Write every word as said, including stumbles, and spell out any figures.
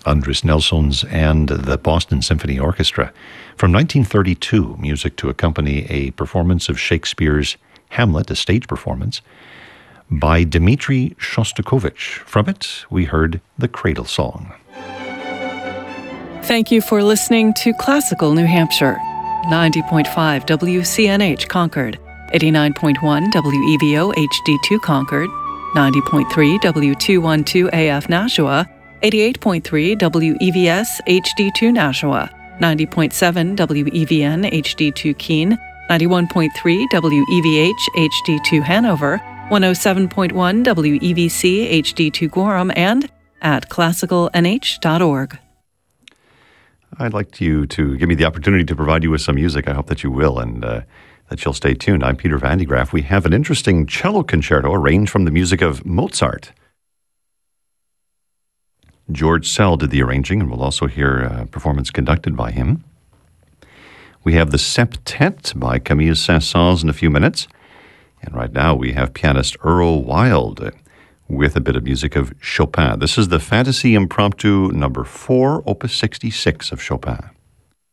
Andris Nelsons and the Boston Symphony Orchestra. From nineteen thirty-two, music to accompany a performance of Shakespeare's Hamlet, a stage performance, by Dmitri Shostakovich. From it, we heard The Cradle Song. Thank you for listening to Classical New Hampshire. ninety point five W C N H Concord, eighty-nine point one W E V O H D two Concord, ninety point three W two twelve A F Nashua, eighty-eight point three W E V S H D two Nashua, ninety point seven W E V N H D two Keene, ninety-one point three W E V H H D two Hanover, one oh seven point one W E V C H D two Gorham, and at classical n h dot org. I'd like you to give me the opportunity to provide you with some music. I hope that you will, and uh, that you'll stay tuned. I'm Peter Van de Graaff. We have an interesting cello concerto arranged from the music of Mozart. George Sell did the arranging, and we'll also hear a performance conducted by him. We have the Septet by Camille Saint-Saëns in a few minutes. And right now we have pianist Earl Wild with a bit of music of Chopin. This is the Fantasy Impromptu number four, opus sixty-six of Chopin.